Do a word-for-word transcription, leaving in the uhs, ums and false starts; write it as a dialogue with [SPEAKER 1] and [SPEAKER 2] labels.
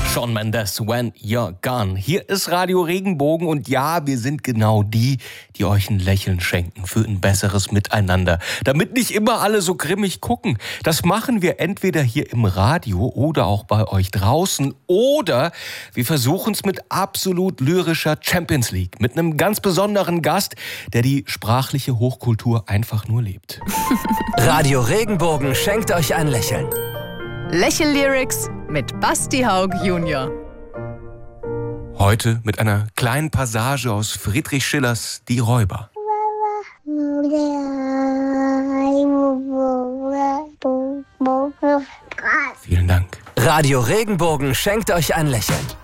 [SPEAKER 1] Shawn Mendes, When You're Gone. Hier ist Radio Regenbogen und ja, wir sind genau die, die euch ein Lächeln schenken für ein besseres Miteinander. Damit nicht immer alle so grimmig gucken. Das machen wir entweder hier im Radio oder auch bei euch draußen oder wir versuchen es mit absolut lyrischer Champions League. Mit einem ganz besonderen Gast, der die sprachliche Hochkultur einfach nur lebt.
[SPEAKER 2] Radio Regenbogen schenkt euch ein Lächeln.
[SPEAKER 3] Lächel-Lyrics mit Basti Haug Junior
[SPEAKER 1] Heute mit einer kleinen Passage aus Friedrich Schillers Die Räuber. Vielen Dank.
[SPEAKER 2] Radio Regenbogen schenkt euch ein Lächeln.